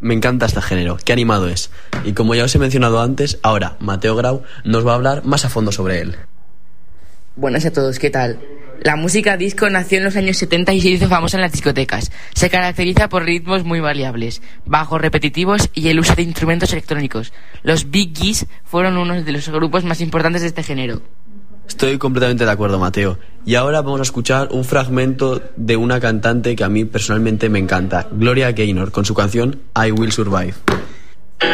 Me encanta este género, qué animado es. Y como ya os he mencionado antes, ahora Mateo Grau nos va a hablar más a fondo sobre él. Buenas a todos, ¿qué tal? La música disco nació en los años 70 y se hizo famosa en las discotecas. Se caracteriza por ritmos muy variables, bajos repetitivos y el uso de instrumentos electrónicos. Los Bee Gees fueron uno de los grupos más importantes de este género. Estoy completamente de acuerdo, Mateo. Y ahora vamos a escuchar un fragmento de una cantante que a mí personalmente me encanta, Gloria Gaynor, con su canción I Will Survive.